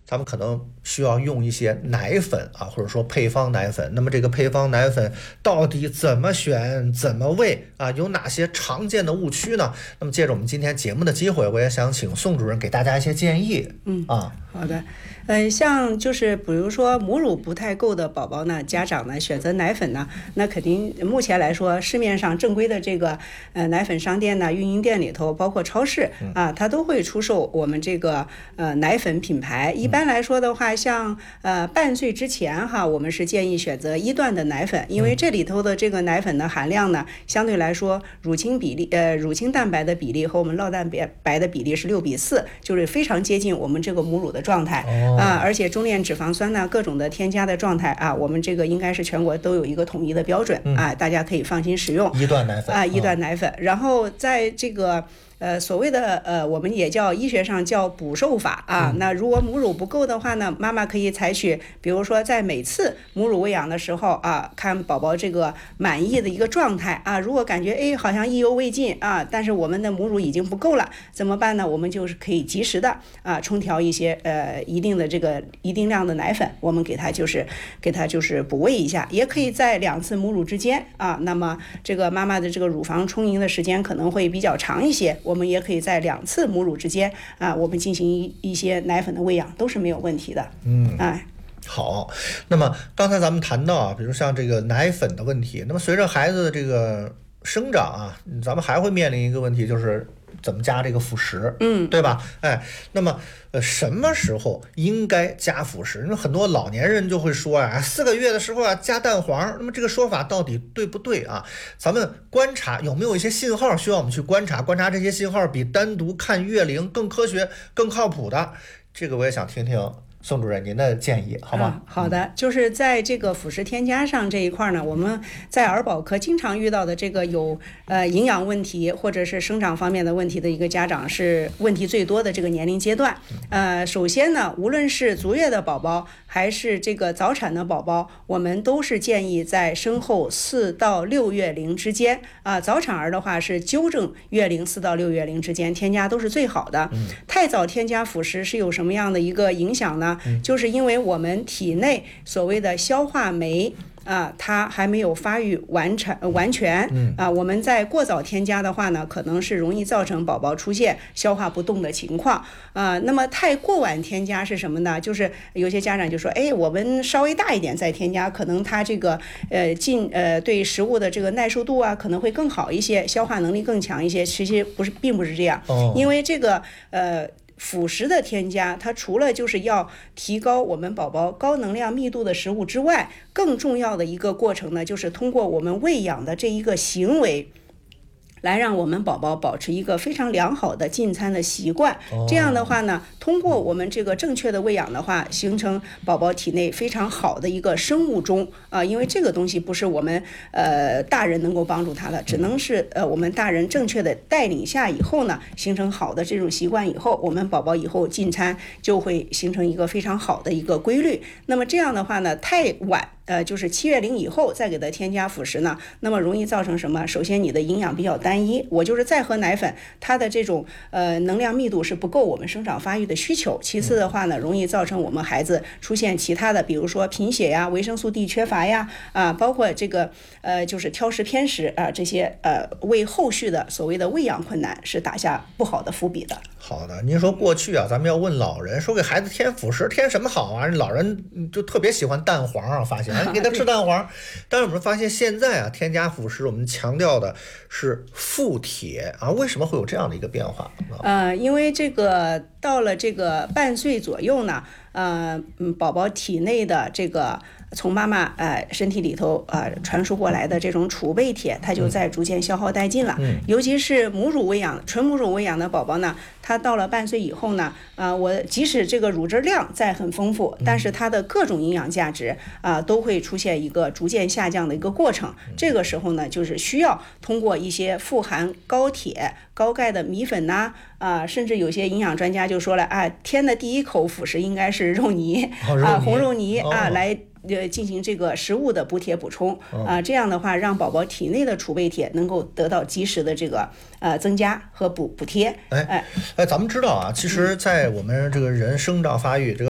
咱们可能需要用一些奶粉啊，或者说配方奶粉。那么这个配方奶粉到底怎么选、怎么喂啊？有哪些常见的误区呢？那么借着我们今天节目的机会，我也想请宋主任给大家一些建议。 好的。像就是比如说母乳不太够的宝宝呢，家长呢选择奶粉呢，那肯定目前来说，市面上正规的这个奶粉商店呢、运营店里头，包括超市啊，它都会出售我们这个奶粉品牌。一般来说的话，像半岁之前哈，我们是建议选择1段的奶粉，因为这里头的这个奶粉的含量呢，相对来说乳清蛋白的比例和我们酪蛋白的比例是6:4，就是非常接近我们这个母乳的状态。而且中链脂肪酸呢，各种的添加的状态啊，我们这个应该是全国都有一个统一的标准啊，大家可以放心使用。 1段奶粉啊 ，1段奶粉，然后在这个所谓的我们也叫医学上叫补瘦法啊。那如果母乳不够的话呢，妈妈可以采取，比如说在每次母乳喂养的时候啊，看宝宝这个满意的一个状态啊，如果感觉好像意犹未尽啊，但是我们的母乳已经不够了，怎么办呢？我们就是可以及时的冲调一些一定量的奶粉，我们给它就是补喂一下，也可以在2次母乳之间啊，那么这个妈妈的这个乳房充盈的时间可能会比较长一些。我们也可以在2次母乳之间啊，我们进行一些奶粉的喂养，都是没有问题的。 好，那么刚才咱们谈到啊，比如像这个奶粉的问题，那么随着孩子的这个生长啊，咱们还会面临一个问题，就是怎么加这个辅食，对吧？那么什么时候应该加辅食？因为很多老年人就会说4个月的时候加蛋黄，那么这个说法到底对不对啊？咱们观察有没有一些信号需要我们去观察这些信号比单独看月龄更科学、更靠谱的，这个我也想听听宋主任您的建议，好吗？ 好的，就是在这个辅食添加上这一块呢，我们在儿保科经常遇到的这个有营养问题或者是生长方面的问题的一个家长是问题最多的这个年龄阶段。首先呢，无论是足月的宝宝还是这个早产的宝宝，我们都是建议在生后4到6月龄之间啊，早产儿的话是纠正月龄4到6月龄之间添加都是最好的。太早添加辅食是有什么样的一个影响呢？就是因为我们体内所谓的消化酶它还没有发育完全我们在过早添加的话呢，可能是容易造成宝宝出现消化不动的情况那么太过晚添加是什么呢？就是有些家长就说，我们稍微大一点再添加，可能它这个对食物的这个耐受度可能会更好一些，消化能力更强一些。其实并不是这样，因为这个辅食的添加，它除了就是要提高我们宝宝高能量密度的食物之外，更重要的一个过程呢，就是通过我们喂养的这一个行为，来让我们宝宝保持一个非常良好的进餐的习惯。这样的话呢，通过我们这个正确的喂养的话，形成宝宝体内非常好的一个生物钟因为这个东西不是我们大人能够帮助他的，只能是我们大人正确的带领下以后呢，形成好的这种习惯以后，我们宝宝以后进餐就会形成一个非常好的一个规律。那么这样的话呢，太晚就是7月龄以后再给它添加辅食呢，那么容易造成什么？首先你的营养比较单一，我就是再喝奶粉，它的这种能量密度是不够我们生长发育的需求。其次的话呢，容易造成我们孩子出现其他的，比如说贫血呀、维生素 D 缺乏呀包括这个就是挑食偏食这些为后续的所谓的喂养困难是打下不好的伏笔的。 好的，您说过去咱们要问老人说给孩子添辅食添什么好啊？老人就特别喜欢蛋黄发现给他吃蛋黄。但是我们发现现在添加辅食，我们强调的是富铁为什么会有这样的一个变化？ 因为这个到了这个半岁左右呢，宝宝体内的这个从妈妈身体里头传输过来的这种储备铁，它就在逐渐消耗殆尽了。尤其是母乳喂养、纯母乳喂养的宝宝呢，他到了半岁以后呢，我即使这个乳汁量再很丰富，但是它的各种营养价值都会出现一个逐渐下降的一个过程。这个时候呢，就是需要通过一些富含高铁、高钙的米粉呐甚至有些营养专家就说了添的第一口辅食应该是肉泥红肉泥来进行这个食物的补铁补充这样的话让宝宝体内的储备铁能够得到及时的这个增加和补贴。 咱们知道其实在我们这个人生长发育这个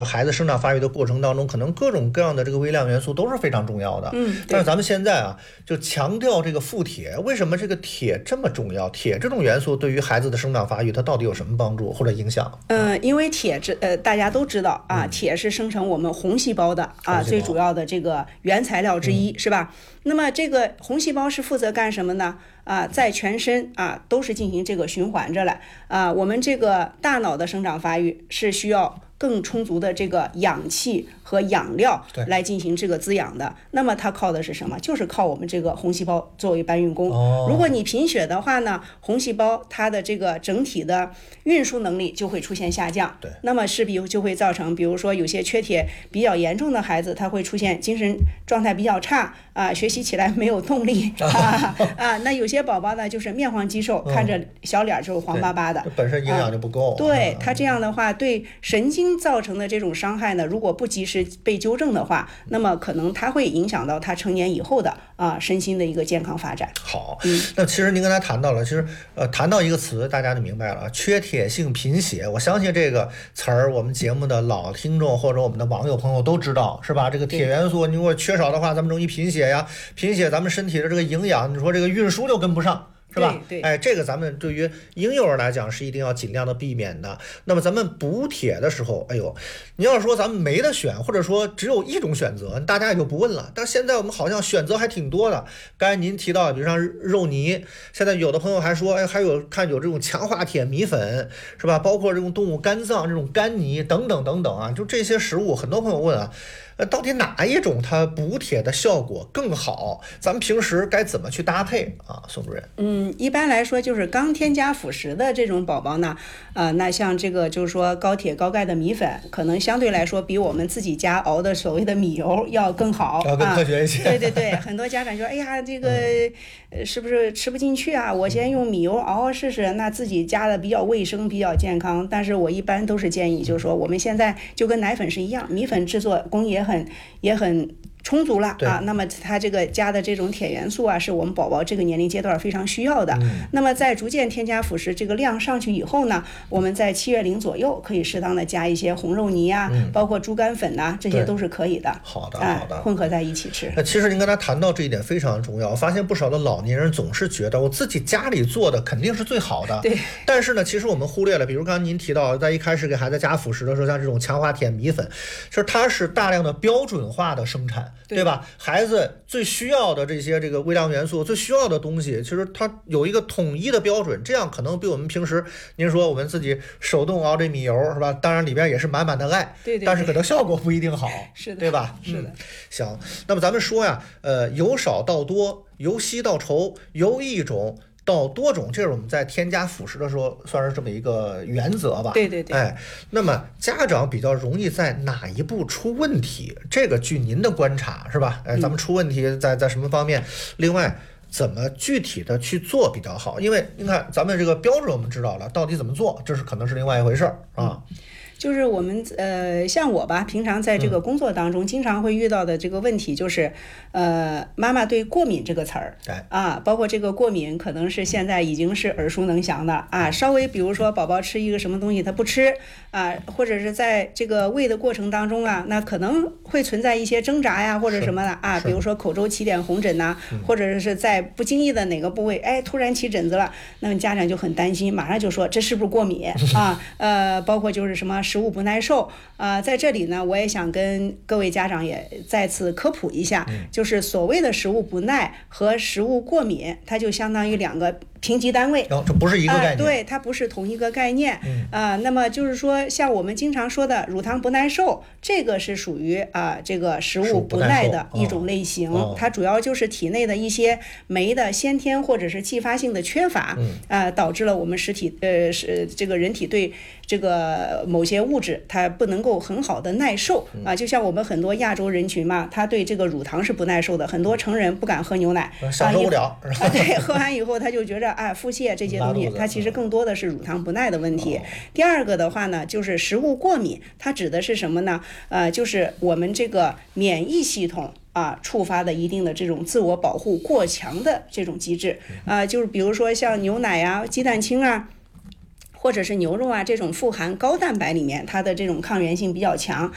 孩子生长发育的过程当中，可能各种各样的这个微量元素都是非常重要的。但是咱们现在啊，就强调这个富铁，为什么这个铁这么重要？铁这种元素对于孩子的生长发育，它到底有什么帮助或者影响？ 因为铁大家都知道啊，铁是生成我们红细胞的最主要的这个原材料之一，是吧？那么这个红细胞是负责干什么呢？在全身都是进行这个循环着来我们这个大脑的生长发育是需要更充足的这个氧气和养料来进行这个滋养的。那么它靠的是什么？就是靠我们这个红细胞作为搬运工。如果你贫血的话呢，红细胞它的这个整体的运输能力就会出现下降。那么势必就会造成，比如说有些缺铁比较严重的孩子，他会出现精神状态比较差学习起来没有动力那有些宝宝呢，就是面黄肌瘦，看着小脸就是黄巴巴的， 本身营养就不够。 对他这样的话，对神经造成的这种伤害呢，如果不及时被纠正的话，那么可能它会影响到他成年以后的身心的一个健康发展。 好，那其实您刚才谈到了，其实谈到一个词，大家就明白了，缺铁性贫血。我相信这个词儿，我们节目的老听众或者我们的网友朋友都知道，是吧？这个铁元素，你如果缺少的话，咱们容易贫血呀，贫血咱们身体的这个营养，你说这个运输就跟不上。是吧？这个咱们对于婴幼儿来讲是一定要尽量的避免的。那么咱们补铁的时候，你要说咱们没得选，或者说只有一种选择，大家也就不问了。但是现在我们好像选择还挺多的。刚才您提到，比如像肉泥，现在有的朋友还说，还有看有这种强化铁米粉，是吧？包括这种动物肝脏这种肝泥等等等等啊，就这些食物，很多朋友问啊。到底哪一种它补铁的效果更好？咱们平时该怎么去搭配宋主任？ 一般来说就是刚添加辅食的这种宝宝呢，那像这个就是说高铁高钙的米粉，可能相对来说比我们自己家熬的所谓的米油要更好， 要更科学一些。 对，很多家长说，哎呀，这个是不是吃不进去啊？我先用米油熬试试，那自己家的比较卫生、比较健康。但是我一般都是建议，就是说我们现在就跟奶粉是一样，米粉制作工艺也很充足了那么它这个加的这种铁元素是我们宝宝这个年龄阶段非常需要的。那么在逐渐添加辅食这个量上去以后呢，我们在7月龄左右可以适当的加一些红肉泥包括猪肝粉这些都是可以的。 好的， 混合在一起吃。 其实您刚才谈到这一点非常重要，我发现不少的老年人总是觉得我自己家里做的肯定是最好的。 对。 但是呢，其实我们忽略了，比如刚刚您提到在一开始给孩子加辅食的时候，像这种强化铁米粉，就是它是大量的标准化的生产，对吧？孩子最需要的这个微量元素，最需要的东西，其实它有一个统一的标准，这样可能比我们平时您说我们自己手动熬这米油是吧？当然里边也是满满的爱， 对， 但是可能效果不一定好， 是的， 对吧？ 是的。 行，那么咱们说呀，由少到多，由稀到稠，由一种到多种，这是我们在添加辅食的时候算是这么一个原则吧。 对。 那么家长比较容易在哪一步出问题？这个据您的观察是吧？咱们出问题在什么方面？另外怎么具体的去做比较好？因为您看咱们这个标准我们知道了，到底怎么做，这是可能是另外一回事儿啊。 就是我们像我吧，平常在这个工作当中经常会遇到的这个问题就是妈妈对过敏这个词儿包括这个过敏可能是现在已经是耳熟能详的稍微比如说宝宝吃一个什么东西他不吃或者是在这个喂的过程当中那可能会存在一些挣扎呀或者什么的比如说口周起点红疹或者是在不经意的哪个部位突然起疹子了，那么家长就很担心，马上就说这是不是过敏包括就是什么食物不耐受在这里呢，我也想跟各位家长也再次科普一下，就是所谓的食物不耐和食物过敏，它就相当于两个评级单位这不是一个概念对，它不是同一个概念那么就是说像我们经常说的乳糖不耐受，这个是属于这个食物不耐的一种类型它主要就是体内的一些酶的先天或者是继发性的缺乏导致了我们这个人体对这个某些物质它不能够很好的耐受就像我们很多亚洲人群嘛，他对这个乳糖是不耐受的，很多成人不敢喝牛奶享受不了对，喝完以后他就觉着腹泻这些东西它其实更多的是乳糖不耐的问题第二个的话呢，就是食物过敏，它指的是什么呢就是我们这个免疫系统触发的一定的这种自我保护过强的这种机制就是比如说像牛奶鸡蛋清或者是牛肉这种富含高蛋白里面，它的这种抗原性比较强